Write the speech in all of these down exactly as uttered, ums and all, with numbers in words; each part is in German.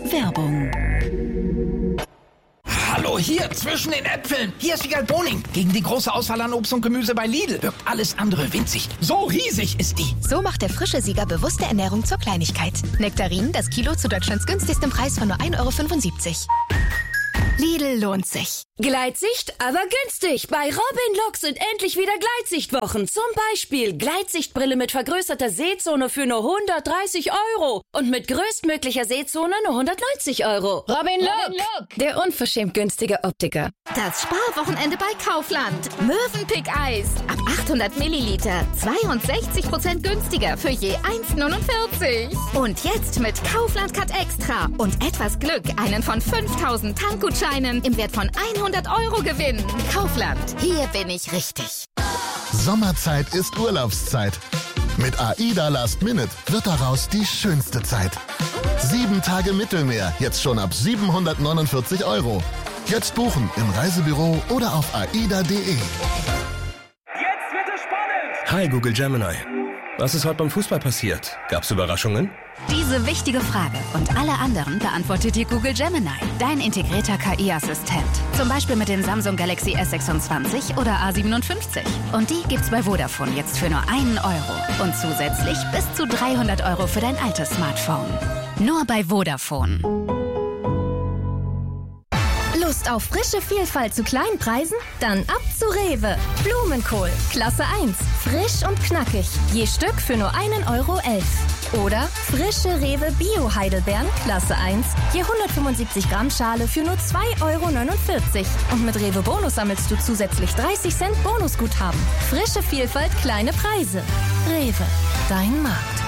Werbung. Hallo, hier, zwischen den Äpfeln. Hier ist Wiegald Boning. Gegen die große Auswahl an Obst und Gemüse bei Lidl wirkt alles andere winzig. So riesig ist die. So macht der frische Sieger bewusste Ernährung zur Kleinigkeit. Nektarinen, das Kilo zu Deutschlands günstigstem Preis von nur ein Euro fünfundsiebzig. Lidl lohnt sich. Gleitsicht, aber günstig. Bei Robin Look sind endlich wieder Gleitsichtwochen. Zum Beispiel Gleitsichtbrille mit vergrößerter Sehzone für nur hundertdreißig Euro. Und mit größtmöglicher Sehzone nur hundertneunzig Euro. Robin Look, der unverschämt günstige Optiker. Das Sparwochenende bei Kaufland. Mövenpick-Eis. Ab achthundert Milliliter. zweiundsechzig Prozent günstiger für je eins neunundvierzig. Und jetzt mit Kaufland Cut Extra. Und etwas Glück einen von fünftausend Tankgutscheinen im Wert von hundert Euro gewinnen. Kaufland. Hier bin ich richtig. Sommerzeit ist Urlaubszeit. Mit AIDA Last Minute wird daraus die schönste Zeit. Sieben Tage Mittelmeer, jetzt schon ab siebenhundertneunundvierzig Euro. Jetzt buchen im Reisebüro oder auf aida punkt de. Jetzt wird es spannend! Hi Google Gemini. Was ist heute beim Fußball passiert? Gab's Überraschungen? Diese wichtige Frage und alle anderen beantwortet dir Google Gemini, dein integrierter K I-Assistent. Zum Beispiel mit dem Samsung Galaxy S sechsundzwanzig oder A siebenundfünfzig. Und die gibt's bei Vodafone jetzt für nur einen Euro. Und zusätzlich bis zu dreihundert Euro für dein altes Smartphone. Nur bei Vodafone. Lust auf frische Vielfalt zu kleinen Preisen? Dann ab zu Rewe. Blumenkohl, Klasse eins. Frisch und knackig. Je Stück für nur einen Euro elf. Oder frische Rewe Bio-Heidelbeeren, Klasse eins. Je hundertfünfundsiebzig Gramm Schale für nur zwei Euro neunundvierzig. Und mit Rewe Bonus sammelst du zusätzlich dreißig Cent Bonusguthaben. Frische Vielfalt, kleine Preise. Rewe, dein Markt.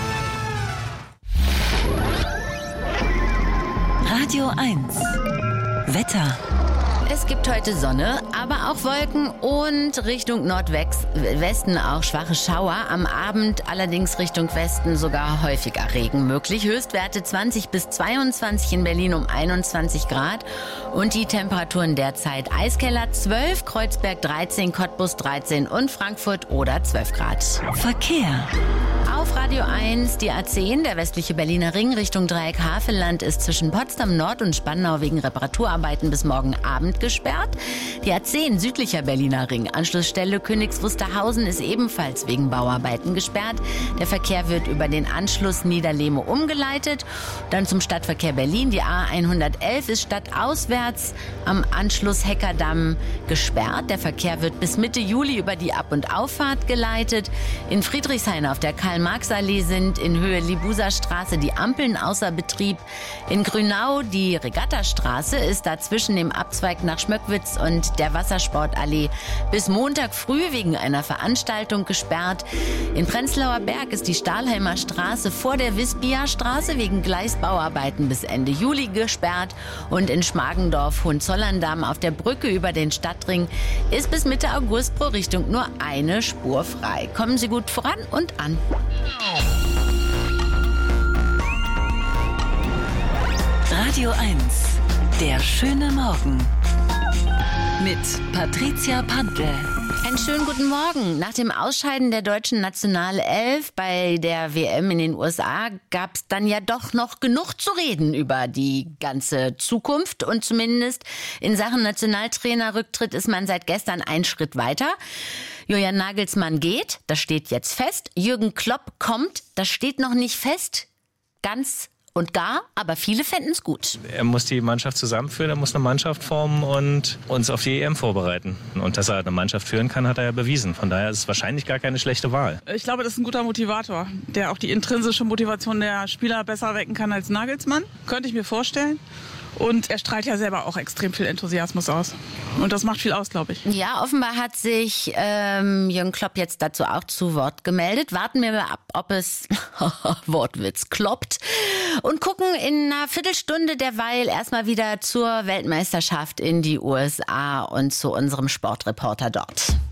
Radio eins. Wetter. Es gibt heute Sonne, aber auch Wolken und Richtung Nordwesten auch schwache Schauer. Am Abend allerdings Richtung Westen sogar häufiger Regen möglich. Höchstwerte zwanzig bis zweiundzwanzig, in Berlin um einundzwanzig Grad. Und die Temperaturen derzeit: Eiskeller zwölf, Kreuzberg dreizehn, Cottbus dreizehn und Frankfurt oder zwölf Grad. Verkehr. Auf Radio eins die A zehn, der westliche Berliner Ring Richtung Dreieck Havelland, ist zwischen Potsdam Nord und Spandau wegen Reparaturarbeiten bis morgen Abend gesperrt. Die A zehn, südlicher Berliner Ring, Anschlussstelle Königs Wusterhausen, ist ebenfalls wegen Bauarbeiten gesperrt. Der Verkehr wird über den Anschluss Niederlehme umgeleitet. Dann zum Stadtverkehr Berlin. Die A hundertelf ist stadtauswärts am Anschluss Heckerdamm gesperrt. Der Verkehr wird bis Mitte Juli über die Ab- und Auffahrt geleitet. In Friedrichshain auf der Karl-Marx-Allee sind in Höhe Libuserstraße die Ampeln außer Betrieb. In Grünau die Regattastraße ist da zwischen dem Abzweig nach Schmöckwitz und der Wassersportallee bis Montag früh wegen einer Veranstaltung gesperrt. In Prenzlauer Berg ist die Stahlheimer Straße vor der Wispia-Straße wegen Gleisbauarbeiten bis Ende Juli gesperrt. Und in Schmargendorf Hohenzollern-Damm auf der Brücke über den Stadtring ist bis Mitte August pro Richtung nur eine Spur frei. Kommen Sie gut voran und an. Radio eins. Der schöne Morgen. Mit Patricia Pantel. Einen schönen guten Morgen. Nach dem Ausscheiden der deutschen Nationalelf bei der W M in den U S A gab es dann ja doch noch genug zu reden über die ganze Zukunft. Und zumindest in Sachen Nationaltrainerrücktritt ist man seit gestern einen Schritt weiter. Julian Nagelsmann geht, das steht jetzt fest. Jürgen Klopp kommt, das steht noch nicht fest. Ganz und gar, aber viele fänden es gut. Er muss die Mannschaft zusammenführen, er muss eine Mannschaft formen und uns auf die E M vorbereiten. Und dass er eine Mannschaft führen kann, hat er ja bewiesen. Von daher ist es wahrscheinlich gar keine schlechte Wahl. Ich glaube, das ist ein guter Motivator, der auch die intrinsische Motivation der Spieler besser wecken kann als Nagelsmann. Könnte ich mir vorstellen. Und er strahlt ja selber auch extrem viel Enthusiasmus aus. Und das macht viel aus, glaube ich. Ja, offenbar hat sich ähm, Jürgen Klopp jetzt dazu auch zu Wort gemeldet. Warten wir mal ab, ob es, Wortwitz, kloppt. Und gucken in einer Viertelstunde derweil erstmal wieder zur Weltmeisterschaft in die U S A und zu unserem Sportreporter dort.